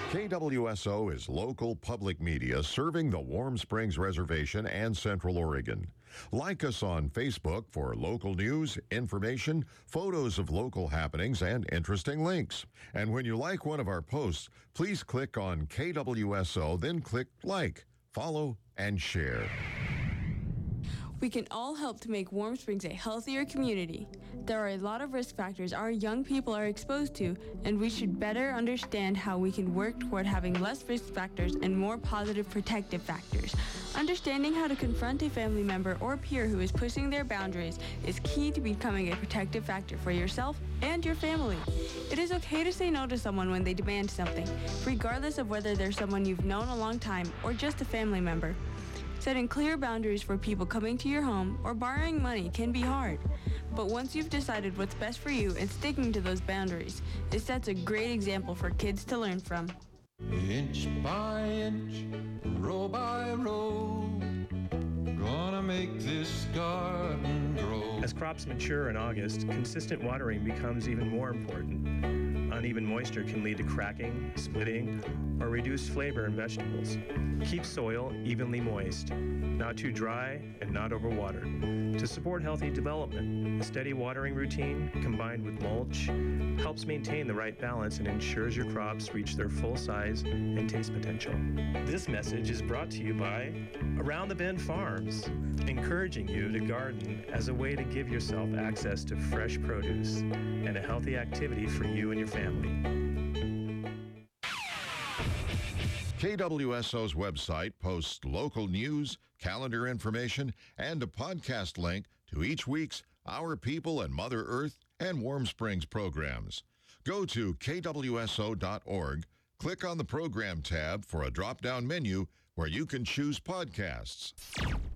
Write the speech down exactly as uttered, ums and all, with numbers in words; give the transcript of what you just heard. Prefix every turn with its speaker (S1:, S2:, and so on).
S1: K W S O is local public media serving the Warm Springs Reservation and Central Oregon. Like us on Facebook for local news, information, photos of local happenings, and interesting links. And when you like one of our posts, please click on K W S O, then click like, follow, and share.
S2: We can all help to make Warm Springs a healthier community. There are a lot of risk factors our young people are exposed to, and we should better understand how we can work toward having less risk factors and more positive protective factors. Understanding how to confront a family member or peer who is pushing their boundaries is key to becoming a protective factor for yourself and your family. It is okay to say no to someone when they demand something, regardless of whether they're someone you've known a long time or just a family member. Setting clear boundaries for people coming to your home or borrowing money can be hard. But once you've decided what's best for you and sticking to those boundaries, it sets a great example for kids to learn from.
S3: Inch by inch, row by row, gonna make this garden grow.
S4: As crops mature in August, consistent watering becomes even more important. Uneven moisture can lead to cracking, splitting, or reduced flavor in vegetables. Keep soil evenly moist, not too dry and not overwatered. To support healthy development, a steady watering routine combined with mulch helps maintain the right balance and ensures your crops reach their full size and taste potential. This message is brought to you by Around the Bend Farms, encouraging you to garden as a way to give yourself access to fresh produce and a healthy activity for you and your family.
S1: K W S O's website posts local news, calendar information, and a podcast link to each week's Our People and Mother Earth and Warm Springs programs. Go to K W S O dot org, click on the program tab for a drop-down menu where you can choose podcasts.